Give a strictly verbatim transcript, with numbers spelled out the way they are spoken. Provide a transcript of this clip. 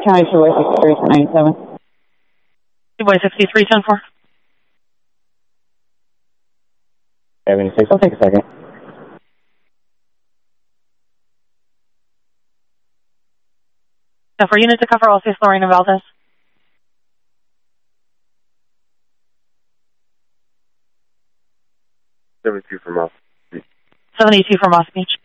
County two way sixty-three, ten ninety-seven. two way sixty-three, ten four. seventy-six, I'll take a second. So for unit to cover Alcius, Lorena Valdez. seventy-two from Moss Beach. seventy-two from Moss Beach.